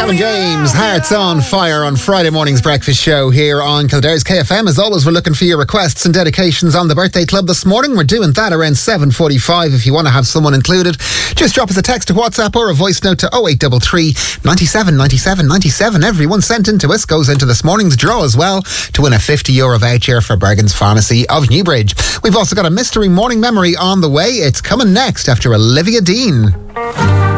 Calvin James, Hearts on Fire on Friday morning's breakfast show here on Kildare's KFM. As always, we're looking for your requests and dedications on the birthday club this morning. We're doing that around 7:45. If you want to have someone included, just drop us a text to WhatsApp or a voice note to 0833 97 97 97. Everyone sent in to us goes into this morning's draw as well to win a €50 voucher for Bergen's Pharmacy of Newbridge. We've also got a mystery morning memory on the way. It's coming next after Olivia Dean.